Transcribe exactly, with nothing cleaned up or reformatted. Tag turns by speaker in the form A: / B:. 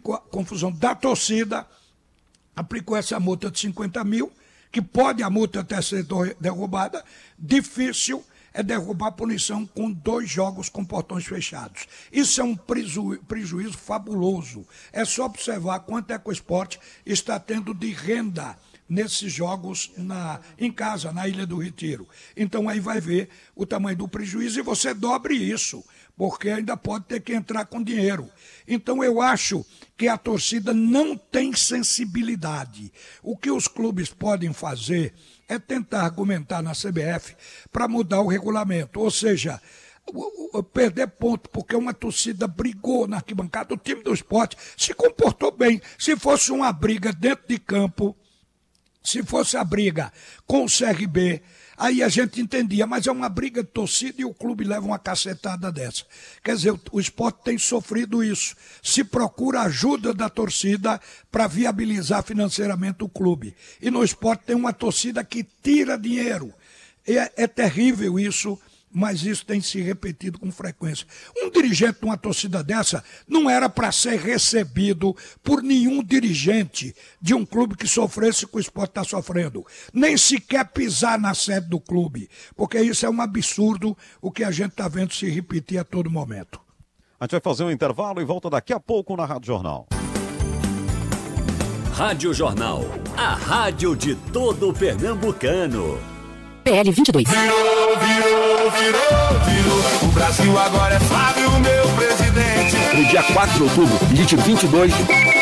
A: aplicou a confusão da torcida, aplicou essa multa de cinquenta mil, que pode a multa até ser derrubada, difícil é derrubar a punição com dois jogos com portões fechados. Isso é um preju- prejuízo fabuloso. É só observar quanto é que o esporte está tendo de renda nesses jogos na, em casa, na Ilha do Retiro. Então aí vai ver o tamanho do prejuízo e você dobre isso, porque ainda pode ter que entrar com dinheiro. Então eu acho que a torcida não tem sensibilidade. O que os clubes podem fazer é tentar argumentar na C B F para mudar o regulamento, ou seja, perder ponto, porque uma torcida brigou na arquibancada, o time do esporte se comportou bem. Se fosse uma briga dentro de campo, se fosse a briga com o C R B, aí a gente entendia, mas é uma briga de torcida e o clube leva uma cacetada dessa. Quer dizer, o esporte tem sofrido isso. Se procura ajuda da torcida para viabilizar financeiramente o clube. E no esporte tem uma torcida que tira dinheiro. É, é terrível isso, mas isso tem se repetido com frequência. Um dirigente de uma torcida dessa não era para ser recebido por nenhum dirigente de um clube que sofresse o que o esporte está sofrendo. Nem sequer pisar na sede do clube, porque isso é um absurdo o que a gente está vendo se repetir a todo momento.
B: A gente vai fazer um intervalo e volta daqui a pouco na Rádio Jornal.
C: Rádio Jornal, a rádio de todo o pernambucano.
D: P L vinte e dois.
E: Virou, virou, virou, virou. O Brasil agora é Flávio, meu presidente.
F: No dia quatro de outubro, elite vinte e dois.